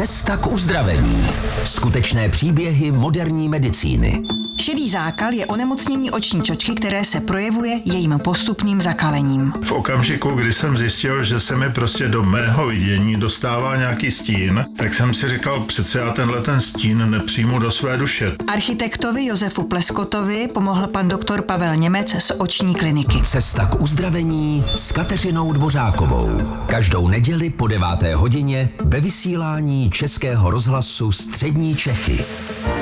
Cesta k uzdravení. Skutečné příběhy moderní medicíny. Šedý zákal je onemocnění oční čočky, které se projevuje jejím postupným zakalením. V okamžiku, kdy jsem zjistil, že se mi prostě do mého vidění dostává nějaký stín, tak jsem si říkal, přece já ten stín nepřijmu do své duše. Architektovi Josefu Pleskotovi pomohl pan doktor Pavel Němec z oční kliniky. Cesta k uzdravení s Kateřinou Dvořákovou. Každou neděli po 9. hodině ve vysílání Českého rozhlasu Střední Čechy.